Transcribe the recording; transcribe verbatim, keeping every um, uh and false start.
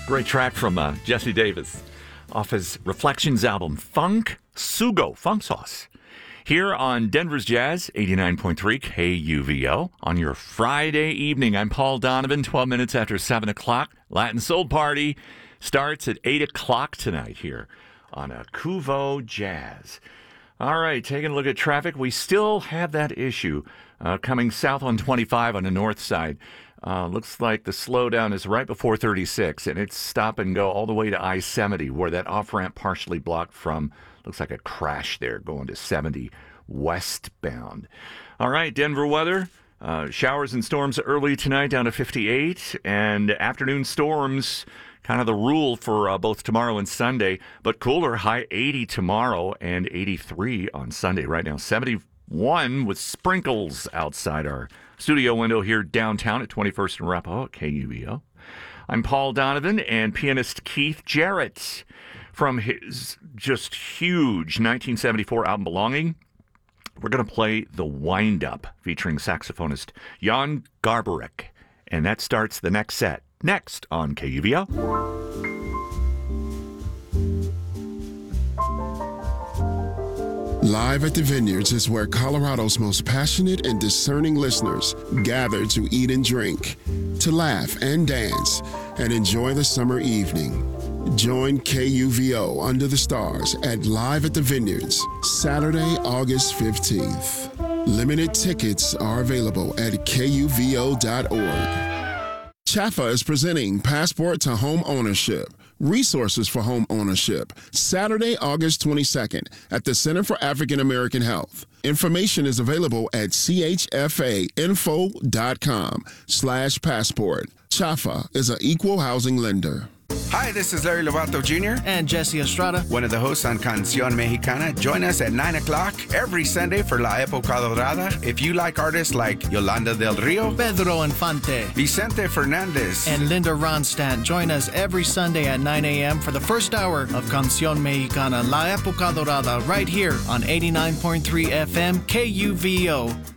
Great track from uh, Jesse Davis off his Reflections album, Funk Sugo, Funk Sauce. Here on Denver's Jazz, eighty-nine point three K U V O. On your Friday evening, I'm Paul Donovan, twelve minutes after seven o'clock. Latin Soul Party starts at eight o'clock tonight here on a Cuvo Jazz. All right, taking a look at traffic. We still have that issue uh, coming south on twenty-five on the north side. Uh, looks like the slowdown is right before thirty-six, and it's stop and go all the way to I seventy, where that off-ramp partially blocked from, looks like a crash there going to seventy westbound. All right, Denver weather. Uh, showers and storms early tonight down to fifty-eight, and afternoon storms, kind of the rule for uh, both tomorrow and Sunday, but cooler, high eighty tomorrow and eighty-three on Sunday. Right now, seventy-one with sprinkles outside our studio window here downtown at twenty-first and Arapahoe at K U V O. I'm Paul Donovan, and pianist Keith Jarrett from his just huge nineteen seventy-four album Belonging. We're going to play The Wind-Up featuring saxophonist Jan Garbarek, and that starts the next set next on K U V O. Live at the Vineyards is where Colorado's most passionate and discerning listeners gather to eat and drink, to laugh and dance, and enjoy the summer evening. Join K U V O Under the Stars at Live at the Vineyards, Saturday, August fifteenth. Limited tickets are available at K U V O dot org. Chafa is presenting Passport to Home Ownership, Resources for Home Ownership, Saturday, August twenty-second at the Center for African American Health. Information is available at chfainfo dot com slash passport. Chafa is an equal housing lender. Hi, this is Larry Lovato Junior And Jesse Estrada, one of the hosts on Canción Mexicana. Join us at nine o'clock every Sunday for La Época Dorada. If you like artists like Yolanda del Rio, Pedro Infante, Vicente Fernandez, and Linda Ronstadt, join us every Sunday at nine a.m. for the first hour of Canción Mexicana, La Época Dorada, right here on eighty-nine point three F M K U V O.